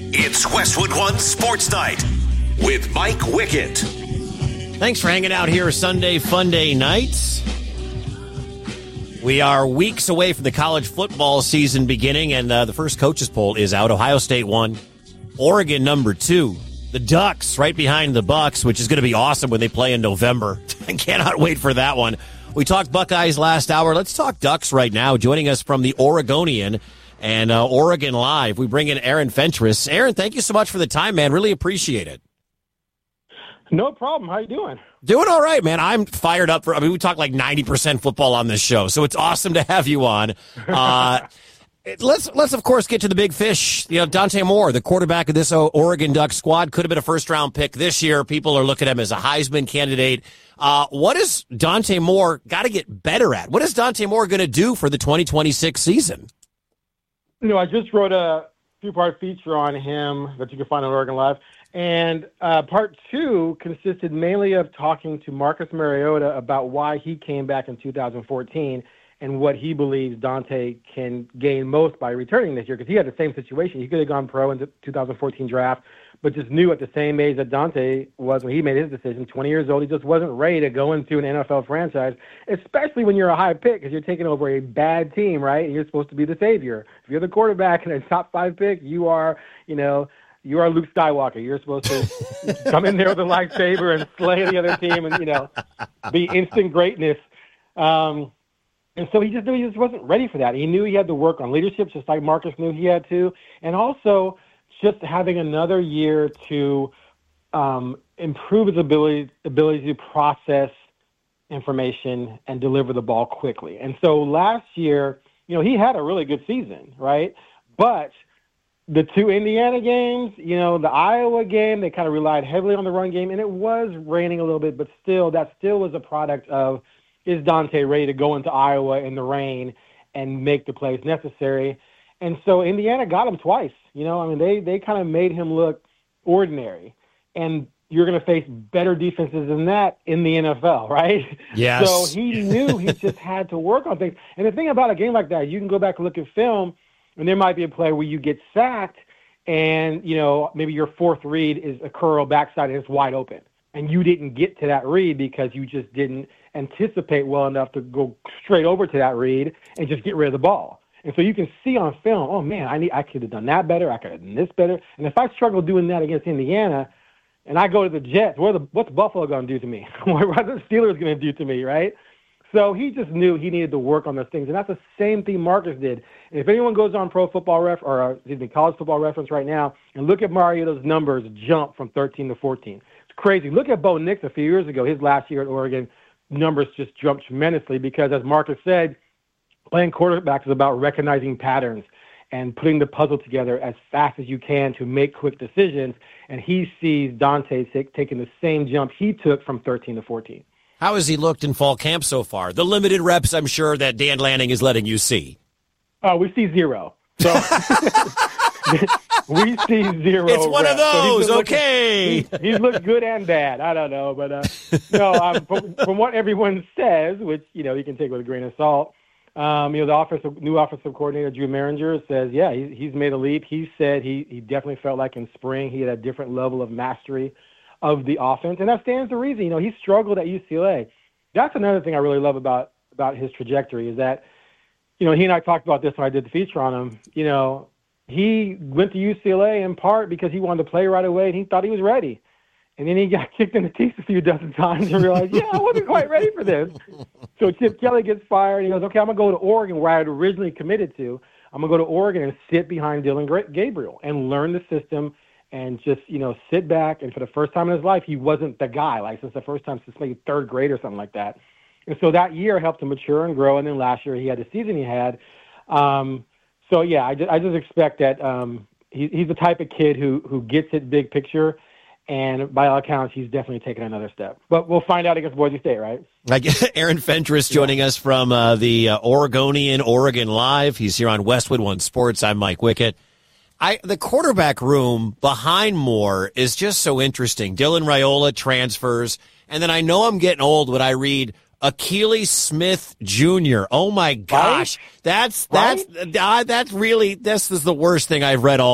It's Westwood One Sports Night with Mike Wickett. Thanks for hanging out here Sunday Funday nights. We are weeks away from the college football season beginning, and the first coaches poll is out. Ohio State 1, Oregon number 2. The Ducks right behind the Bucks, which is going to be awesome when they play in November. I cannot wait for that one. We talked Buckeyes last hour. Let's talk Ducks right now. Joining us from the Oregonian and Oregon Live, we bring in Aaron Fentress. Aaron, thank you so much for the time, man. Really appreciate it. No problem. How you doing? Doing all right, man. I'm fired up we talk like 90% football on this show, so it's awesome to have you on. Let's of course get to the big fish. You know, Dante Moore, the quarterback of this Oregon Ducks squad, could have been a first-round pick this year. People are looking at him as a Heisman candidate. What is Dante Moore got to get better at? What is Dante Moore going to do for the 2026 season? You know, I just wrote a two-part feature on him that you can find on Oregon Live. And part 2 consisted mainly of talking to Marcus Mariota about why he came back in 2014 and what he believes Dante can gain most by returning this year. Because he had the same situation. He could have gone pro in the 2014 draft, but just knew at the same age that Dante was when he made his decision, 20 years old, he just wasn't ready to go into an NFL franchise, especially when you're a high pick because you're taking over a bad team, right? And you're supposed to be the savior. If you're the quarterback and a top 5 pick, you are Luke Skywalker. You're supposed to come in there with a lightsaber and slay the other team and, be instant greatness. And so he just knew he just wasn't ready for that. He knew he had to work on leadership, just like Marcus knew he had to. And also just having another year to improve his ability to process information and deliver the ball quickly. And so last year, he had a really good season, right? But the 2 Indiana games, the Iowa game, they kind of relied heavily on the run game, and it was raining a little bit, but that still was a product of, is Dante ready to go into Iowa in the rain and make the plays necessary? And so Indiana got him twice. They kind of made him look ordinary. And you're going to face better defenses than that in the NFL, right? Yes. So he knew he just had to work on things. And the thing about a game like that, you can go back and look at film, and there might be a play where you get sacked and, maybe your fourth read is a curl backside and it's wide open. And you didn't get to that read because you just didn't anticipate well enough to go straight over to that read and just get rid of the ball. And so you can see on film, oh, man, I could have done that better. I could have done this better. And if I struggle doing that against Indiana and I go to the Jets, what's Buffalo going to do to me? What are the Steelers going to do to me, right? So he just knew he needed to work on those things. And that's the same thing Marcus did. And if anyone goes on College Football Reference right now and look at Mariota's numbers jump from 13 to 14. It's crazy. Look at Bo Nix a few years ago. His last year at Oregon, numbers just jumped tremendously because, as Marcus said, playing quarterback is about recognizing patterns and putting the puzzle together as fast as you can to make quick decisions. And he sees Dante taking the same jump he took from 13 to 14. How has he looked in fall camp so far? The limited reps, I'm sure, that Dan Lanning is letting you see. We see 0. So we see 0. It's one of those, so okay. He's looked good and bad. I don't know. But from what everyone says, which, you can take with a grain of salt, the new offensive coordinator, Drew Maringer, says, yeah, he's made a leap. He said he definitely felt like in spring he had a different level of mastery of the offense, and that stands to reason. He struggled at UCLA. That's another thing I really love about his trajectory is that, he and I talked about this when I did the feature on him. He went to UCLA in part because he wanted to play right away, and he thought he was ready. And then he got kicked in the teeth a few dozen times and realized, I wasn't quite ready for this. So Chip Kelly gets fired. He goes, okay, I'm going to go to Oregon where I had originally committed to. I'm going to go to Oregon and sit behind Dylan Gabriel and learn the system and just, sit back. And for the first time in his life, he wasn't the guy, like since the first time since maybe third grade or something like that. And so that year helped him mature and grow. And then last year he had the season he had. I just expect that he's the type of kid who gets it big picture. And by all accounts, he's definitely taken another step. But we'll find out against Boise State, right? Aaron Fentress joining us from the Oregonian, Oregon Live. He's here on Westwood One Sports. I'm Mike Wickett. The quarterback room behind Moore is just so interesting. Dylan Raiola transfers, and then I know I'm getting old when I read Akili Smith Jr. Oh my gosh, right? that's really, this is the worst thing I've read all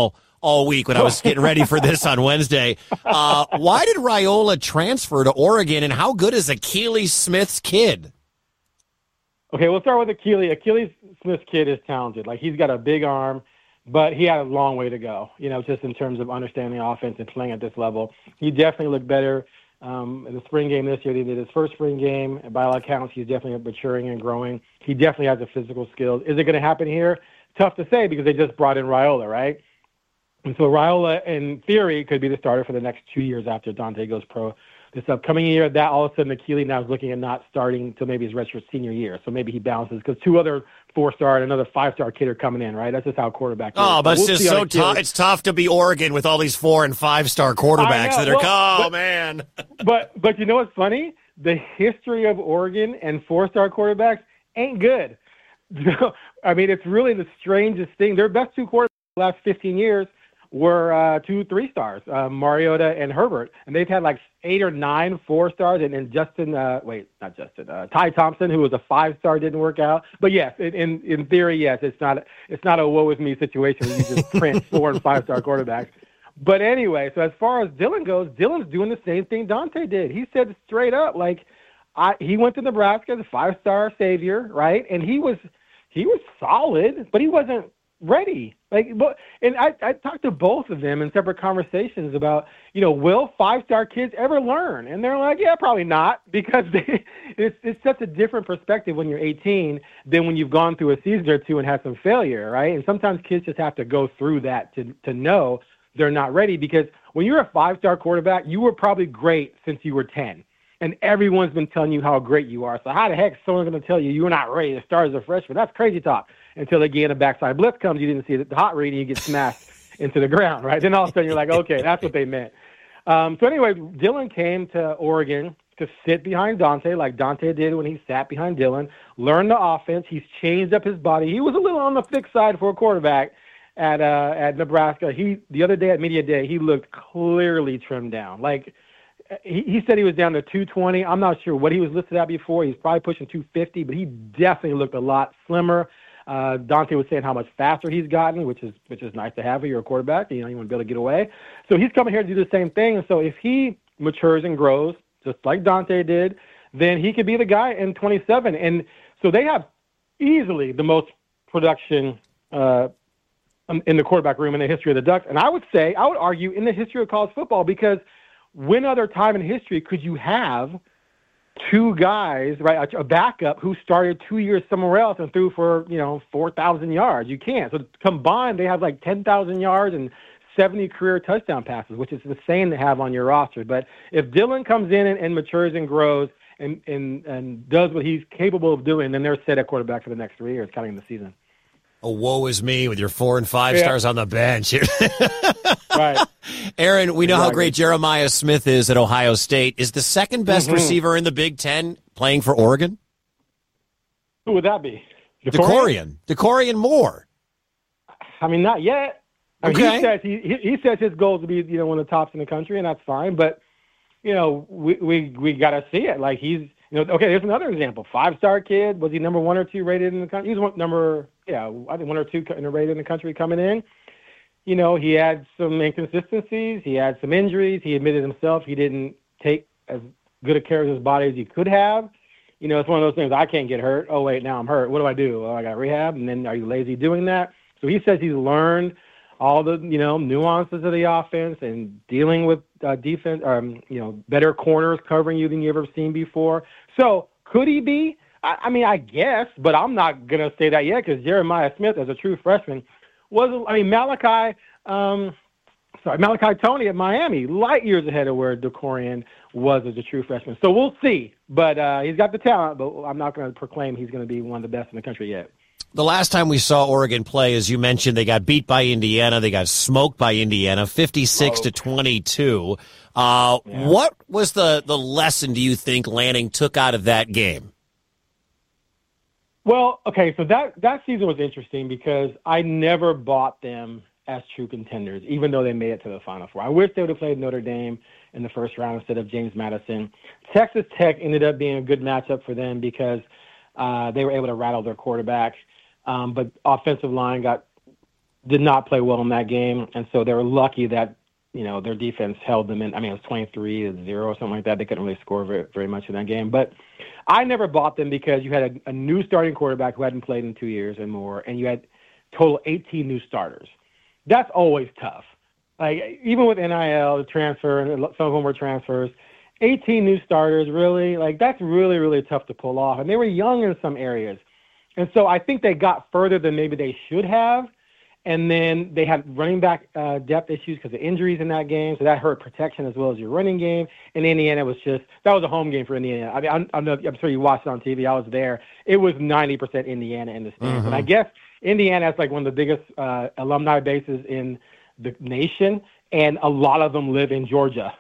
all week when I was getting ready for this on Wednesday. Why did Raiola transfer to Oregon, and how good is Akili Smith's kid? Okay, we'll start with Akili. Akili Smith's kid is talented. Like, he's got a big arm, but he had a long way to go, just in terms of understanding the offense and playing at this level. He definitely looked better in the spring game this year. He did his first spring game, and by all accounts, he's definitely maturing and growing. He definitely has the physical skills. Is it going to happen here? Tough to say because they just brought in Raiola, right? And so Raiola, in theory, could be the starter for the next 2 years after Dante goes pro. This upcoming year, that all of a sudden Akili now is looking at not starting until maybe his redshirt senior year. So maybe he bounces because 2 other 4-star and another 5-star kid are coming in, right? That's just how quarterback is. Oh, but it's just so tough. It's tough to be Oregon with all these 4- and 5-star quarterbacks that are, man. But you know what's funny? The history of Oregon and 4-star quarterbacks ain't good. I mean, it's really the strangest thing. Their best 2 quarterbacks the last 15 years were 2 3-stars, Mariota and Herbert. And they've had like 8 or 9 4-stars. And then Ty Thompson, who was a 5-star, didn't work out. But yes, in theory, yes, it's not a woe is me situation where you just print 4- and 5-star quarterbacks. But anyway, so as far as Dylan goes, Dylan's doing the same thing Dante did. He said straight up, like, he went to Nebraska, the 5-star savior, right? And he was solid, but he wasn't ready. And I talked to both of them in separate conversations about, will 5-star kids ever learn? And they're like, yeah, probably not, because it's such a different perspective when you're 18 than when you've gone through a season or 2 and had some failure, right? And sometimes kids just have to go through that to know they're not ready, because when you're a 5-star quarterback, you were probably great since you were 10. And everyone's been telling you how great you are. So how the heck is someone going to tell you you're not ready to start as a freshman? That's crazy talk. Until again a backside blitz comes, you didn't see the hot read, and you get smashed into the ground, right? Then all of a sudden you're like, okay, that's what they meant. So anyway, Dylan came to Oregon to sit behind Dante like Dante did when he sat behind Dylan, learn the offense. He's changed up his body. He was a little on the thick side for a quarterback at Nebraska. The other day at Media Day, he looked clearly trimmed down. Like, he said he was down to 220. I'm not sure what he was listed at before. He's probably pushing 250, but he definitely looked a lot slimmer. Dante was saying how much faster he's gotten, which is nice to have when you're a quarterback. You want to be able to get away. So he's coming here to do the same thing. And so if he matures and grows, just like Dante did, then he could be the guy in 27. And so they have easily the most production in the quarterback room in the history of the Ducks. And I would argue in the history of college football, because when other time in history could you have 2 guys, right, a backup who started 2 years somewhere else and threw for, 4,000 yards? You can't. So combined, they have like 10,000 yards and 70 career touchdown passes, which is insane to have on your roster. But if Dylan comes in and matures and grows and does what he's capable of doing, then they're set at quarterback for the next 3 years, counting the season. Oh, woe is me with your 4 and 5 stars on the bench. Right. Aaron, we know how great Jeremiah Smith is at Ohio State. Is the second best receiver in the Big Ten playing for Oregon? Who would that be? DeCorian Moore. I mean, not yet. Okay. He says his goal is to be, one of the tops in the country, and that's fine. But, we got to see it. Like, he's, okay, here's another example. 5-star kid. Was he number 1 or 2 rated in the country? He was I think 1 or 2 rated in the country coming in. He had some inconsistencies. He had some injuries. He admitted himself he didn't take as good a care of his body as he could have. It's one of those things. I can't get hurt. Oh, wait, now I'm hurt. What do I do? Oh, I got rehab. And then are you lazy doing that? So he says he's learned all the, nuances of the offense and dealing with defense, better corners covering you than you've ever seen before. So could he be? I mean, I guess, but I'm not going to say that yet, because Jeremiah Smith, as a true freshman, Malachi Toney at Miami, light years ahead of where DeCorian was as a true freshman. So we'll see. But he's got the talent, but I'm not going to proclaim he's going to be one of the best in the country yet. The last time we saw Oregon play, as you mentioned, they got beat by Indiana. They got smoked by Indiana, 56-22. What was the lesson, do you think, Lanning took out of that game? Well, okay, so that season was interesting because I never bought them as true contenders, even though they made it to the Final Four. I wish they would have played Notre Dame in the first round instead of James Madison. Texas Tech ended up being a good matchup for them because they were able to rattle their quarterback. But offensive line got did not play well in that game, and so they were lucky that their defense held them in. I mean, it was 23-0 or something like that. They couldn't really score very, very much in that game. But I never bought them because you had a new starting quarterback who hadn't played in 2 years and more, and you had total 18 new starters. That's always tough. Like, even with NIL, the transfer, and some of them were transfers, 18 new starters, really? Like, that's really, really tough to pull off. And they were young in some areas. And so I think they got further than maybe they should have. And then they had running back depth issues because of injuries in that game. So that hurt protection as well as your running game. And Indiana that was a home game for Indiana. I mean, I'm sure you watched it on TV. I was there. It was 90% Indiana in the stands. And I guess Indiana has like one of the biggest alumni bases in the nation. And a lot of them live in Georgia.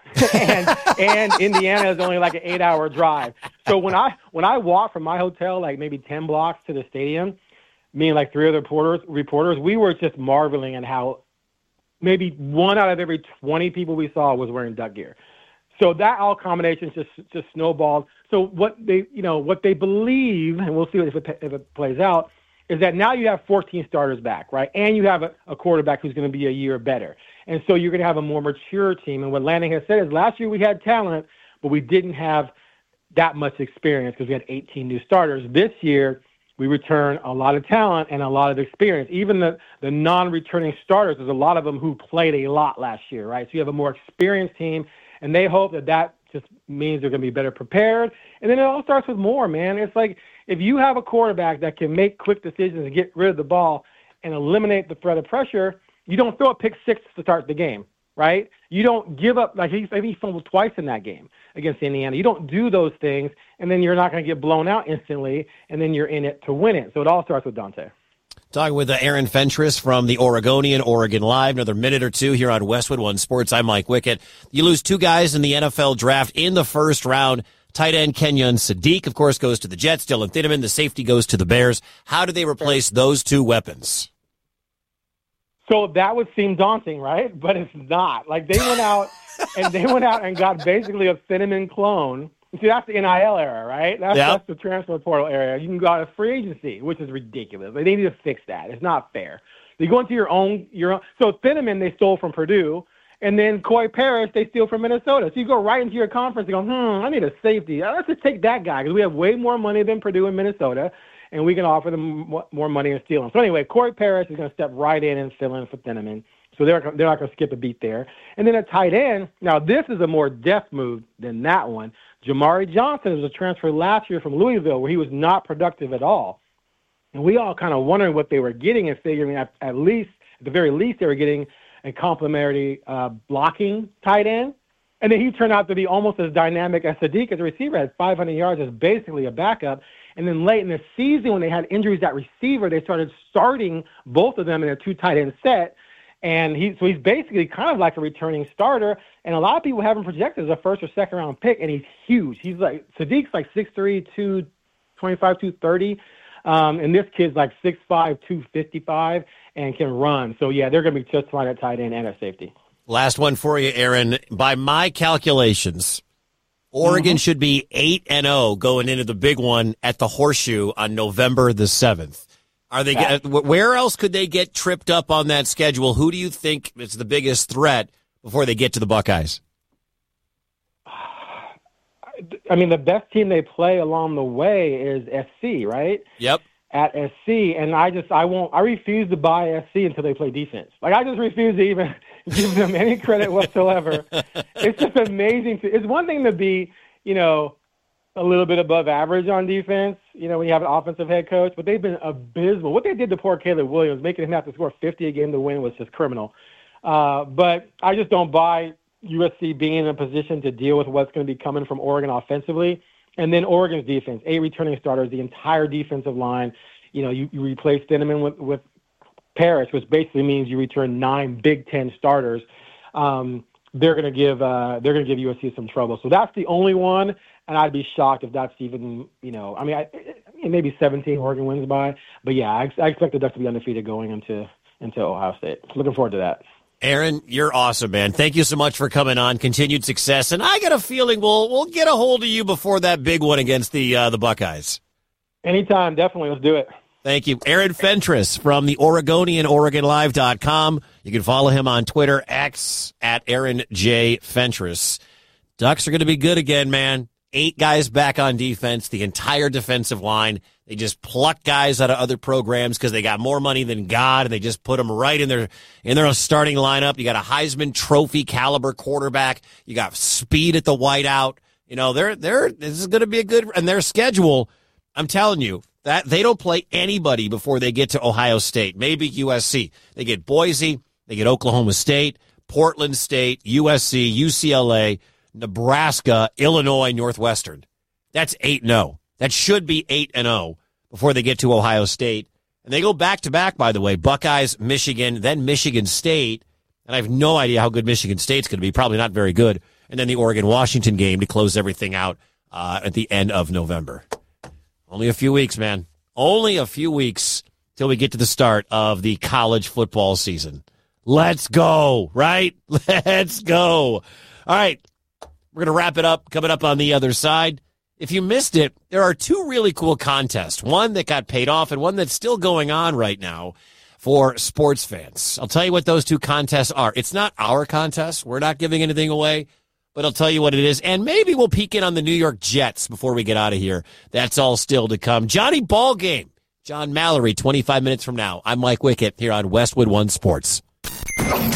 and Indiana is only like an 8-hour drive. So when I walked from my hotel, like maybe 10 blocks to the stadium, me and like 3 other reporters, we were just marveling at how maybe 1 out of every 20 people we saw was wearing Duck gear. So that all combination just snowballed. So what they believe, and we'll see if it plays out, is that now you have 14 starters back, right? And you have a quarterback who's going to be a year better. And so you're going to have a more mature team. And what Lanning has said is last year we had talent, but we didn't have that much experience because we had 18 new starters. This year, we return a lot of talent and a lot of experience. Even the non-returning starters, there's a lot of them who played a lot last year, right? So you have a more experienced team, and they hope that just means they're going to be better prepared. And then it all starts with more, man. It's like if you have a quarterback that can make quick decisions and get rid of the ball and eliminate the threat of pressure, you don't throw a pick six to start the game, right? You don't give up. Like he fumbled twice in that game against Indiana. You don't do those things, and then you're not going to get blown out instantly, and then you're in it to win it. So it all starts with Dante. Talking with Aaron Fentress from the Oregonian, Oregon Live. Another minute or two here on Westwood One Sports. I'm Mike Wickett. You lose 2 guys in the NFL draft in the first round. Tight end Kenyon Sadiq, of course, goes to the Jets. Dylan Thieneman, the safety, goes to the Bears. How do they replace those 2 weapons? So that would seem daunting, right? But it's not. Like they went out and got basically a Thieneman clone. See, that's the NIL era, right? That's the transfer portal area. You can go out of free agency, which is ridiculous. They need to fix that. It's not fair. You go into your own. So Thieneman they stole from Purdue, and then Coy Parrish they steal from Minnesota. So you go right into your conference and go, I need a safety. Let's just take that guy because we have way more money than Purdue and Minnesota, and we can offer them more money and steal him. So anyway, Coy Parrish is going to step right in and fill in for Thieneman. So they're not going to skip a beat there. And then at tight end, now this is a more deft move than that one. Jamari Johnson was a transfer last year from Louisville where he was not productive at all. And we all kind of wondering what they were getting and figuring at the very least, they were getting a complimentary blocking tight end. And then he turned out to be almost as dynamic as Sadiq as a receiver, had 500 yards as basically a backup. And then late in the season when they had injuries at receiver, they started starting both of them in a 2 tight end set. And he's basically kind of like a returning starter. And a lot of people have him projected as a first or second round pick, and he's huge. He's like Sadiq's like 6'3", 225, 230. And this kid's like 6'5", 255, and can run. So, yeah, they're going to be just fine at tight end and at safety. Last one for you, Aaron. By my calculations, Oregon should be 8-0 going into the big one at the Horseshoe on November the 7th. Are they? Where else could they get tripped up on that schedule? Who do you think is the biggest threat before they get to the Buckeyes? I mean, the best team they play along the way is SC, right? Yep. At SC, and I refuse to buy SC until they play defense. Like, I just refuse to even give them any credit whatsoever. It's just amazing. It's one thing to be, a little bit above average on defense, when you have an offensive head coach, but they've been abysmal. What they did to poor Caleb Williams, making him have to score 50 a game to win, was just criminal. But I just don't buy USC being in a position to deal with what's going to be coming from Oregon offensively. And then Oregon's defense, 8 returning starters, the entire defensive line. You replace Thieneman with Parrish, which basically means you return 9 Big Ten starters. They're going to give USC some trouble. So that's the only one. And I'd be shocked if that's even, maybe 17 Oregon wins by. But, yeah, I expect the Ducks to be undefeated going into Ohio State. Looking forward to that. Aaron, you're awesome, man. Thank you so much for coming on. Continued success. And I got a feeling we'll get a hold of you before that big one against the Buckeyes. Anytime. Definitely. Let's do it. Thank you. Aaron Fentress from the Oregonian, OregonLive.com. You can follow him on Twitter, X, at Aaron J. Fentress. Ducks are going to be good again, man. 8 guys back on defense, the entire defensive line. They just pluck guys out of other programs because they got more money than God, and they just put them right in their starting lineup. You got a Heisman Trophy caliber quarterback. You got speed at the wideout. You know, this is going to be a good, and their schedule, I'm telling you, that they don't play anybody before they get to Ohio State, maybe USC. They get Boise, they get Oklahoma State, Portland State, USC, UCLA, Nebraska, Illinois, Northwestern. That's 8-0. That should be 8-0 before they get to Ohio State. And they go back-to-back, by the way, Buckeyes, Michigan, then Michigan State. And I have no idea how good Michigan State's going to be, probably not very good. And then the Oregon-Washington game to close everything out at the end of November. Only a few weeks, man. Only a few weeks till we get to the start of the college football season. Let's go, right? Let's go. All right, we're going to wrap it up. Coming up on the other side. If you missed it, there are 2 really cool contests. One that got paid off and one that's still going on right now for sports fans. I'll tell you what those 2 contests are. It's not our contest. We're not giving anything away. But I'll tell you what it is, and maybe we'll peek in on the New York Jets before we get out of here. That's all still to come. Johnny Ballgame, John Mallory, 25 minutes from now. I'm Mike Wickett here on Westwood One Sports.